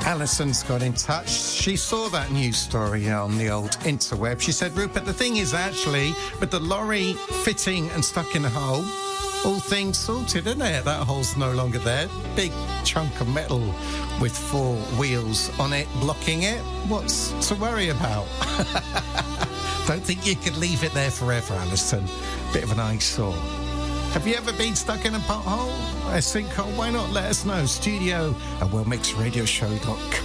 Alison's got in touch. She saw that news story on the old interweb. She said, Rupert, the thing is actually, with the lorry fitting and stuck in a hole, all things sorted, isn't it? That hole's no longer there. Big chunk of metal with 4 wheels on it, blocking it. What's to worry about? Don't think you could leave it there forever, Alison. Bit of an eyesore. Have you ever been stuck in a pothole? A sinkhole? Why not let us know? Studio@wellmixradioshow.co.